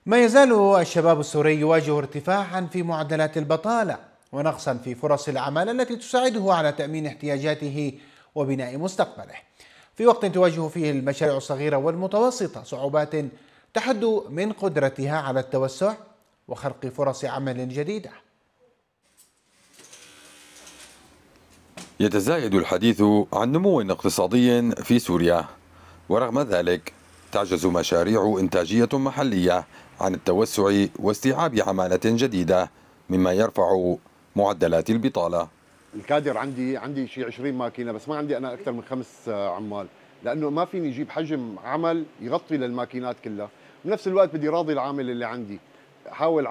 ما يزال الشباب السوري يواجه ارتفاعا في معدلات البطالة ونقصا في فرص العمل التي تساعده على تأمين احتياجاته وبناء مستقبله، في وقت تواجه فيه المشاريع الصغيرة والمتوسطة صعوبات تحد من قدرتها على التوسع وخلق فرص عمل جديدة. يتزايد الحديث عن نمو اقتصادي في سوريا، ورغم ذلك تعجز مشاريع إنتاجية محلية عن التوسع واستيعاب عمالة جديدة، مما يرفع معدلات البطالة. الكادر عندي شيء 20 ماكينة، بس ما عندي أنا أكثر من 5 عمال، لأنه ما فيني أجيب حجم عمل يغطي للماكينات كلها. بنفس الوقت بدي راضي العامل اللي عندي، أحاول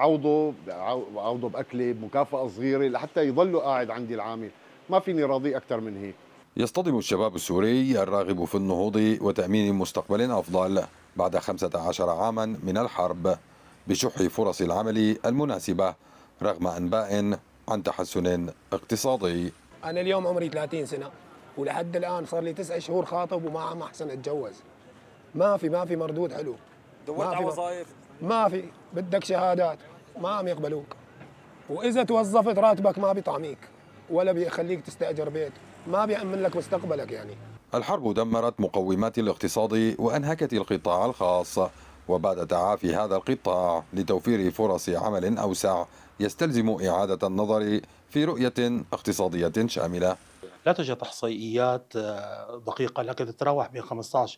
عوضه بأكله بمكافأة صغيرة لحتى يضله قاعد عندي العامل، ما فيني راضي أكثر من هيك. يصطدم الشباب السوري الراغب في النهوض وتأمين مستقبل أفضل بعد 15 عاما من الحرب بشح فرص العمل المناسبة، رغم أنباء عن تحسن اقتصادي. أنا اليوم عمري 30 سنة ولحد الآن صار لي 9 شهور خاطب وما أحسن أتجوز. ما في مردود حلو. دورت على وظائف؟ ما في، بدك شهادات ما عم يقبلوك، وإذا توظفت راتبك ما بيطعميك ولا بيخليك تستأجر بيت، ما بيأمن لك مستقبلك يعني. الحرب دمرت مقومات الاقتصاد وأنهكت القطاع الخاص، وبعد تعافي هذا القطاع لتوفير فرص عمل أوسع يستلزم إعادة النظر في رؤية اقتصادية شاملة. لا توجد احصائيات دقيقه، لكن تتراوح بين 15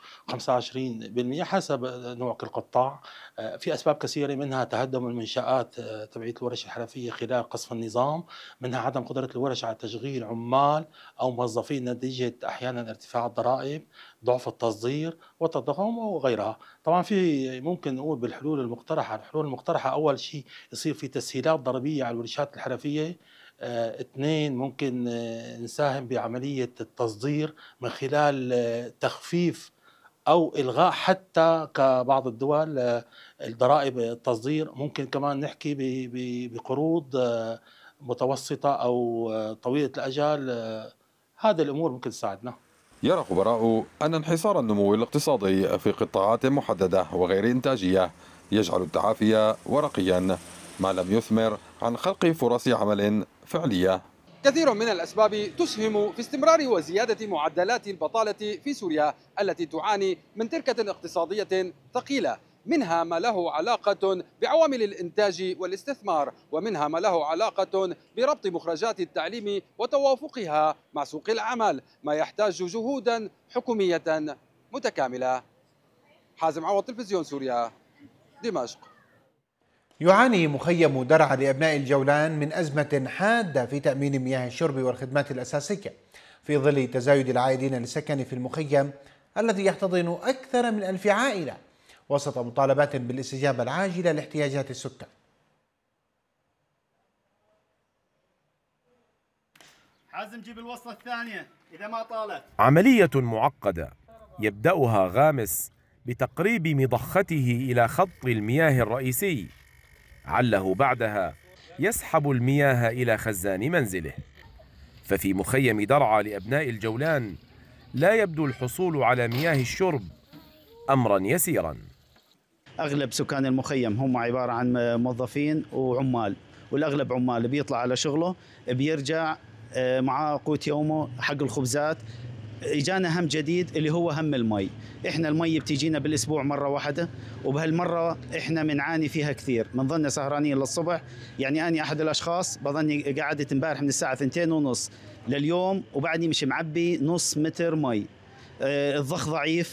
25% حسب نوع القطاع. في اسباب كثيره، منها تهدم المنشات تبعيه الورش الحرفيه خلال قصف النظام، منها عدم قدره الورش على تشغيل عمال او موظفين نتيجه احيانا ارتفاع الضرائب، ضعف التصدير والتضخم وغيرها. طبعا في ممكن نقول بالحلول المقترحه، الحلول المقترحه اول شيء يصير في تسهيلات ضريبيه على الورشات الحرفيه. اثنين، ممكن نساهم بعملية التصدير من خلال تخفيف أو إلغاء حتى كبعض الدول الضرائب التصدير. ممكن كمان نحكي بقروض متوسطة أو طويلة الأجل. هذه الأمور ممكن تساعدنا. يرى خبراء أن انحصار النمو الاقتصادي في قطاعات محددة وغير إنتاجية يجعل التعافي ورقيا، ما لم يثمر عن خلق فرص عمل فعلية. كثير من الأسباب تسهم في استمرار وزيادة معدلات البطالة في سوريا التي تعاني من تركة اقتصادية ثقيلة، منها ما له علاقة بعوامل الإنتاج والاستثمار، ومنها ما له علاقة بربط مخرجات التعليم وتوافقها مع سوق العمل، ما يحتاج جهودا حكومية متكاملة. حازم عوض، تلفزيون سوريا، دمشق. يعاني مخيم درعا لأبناء الجولان من أزمة حادة في تأمين مياه الشرب والخدمات الأساسية، في ظل تزايد العائدين للسكن في المخيم الذي يحتضن أكثر من 1000 عائلة، وسط مطالبات بالاستجابة العاجلة لاحتياجات السكان. حازم جيب الوصلة الثانية إذا ما طالت. عملية معقدة يبدأها غامس بتقريب مضخته إلى خط المياه الرئيسي، عله بعدها يسحب المياه إلى خزان منزله. ففي مخيم درعا لأبناء الجولان لا يبدو الحصول على مياه الشرب أمرا يسيرا. أغلب سكان المخيم هم عبارة عن موظفين وعمال، والأغلب عمال بيطلع على شغله بيرجع مع قوت يومه حق الخبزات. اجانا هم جديد اللي هو هم المي. احنا المي بتجينا بالاسبوع مره واحده، وبهالمره احنا بنعاني فيها كثير، بنظلنا سهرانين للصبح. يعني انا احد الاشخاص بظني قعدت امبارح من الساعه 2:30 لليوم وبعدني مش معبي نص متر مي. الضخ ضعيف،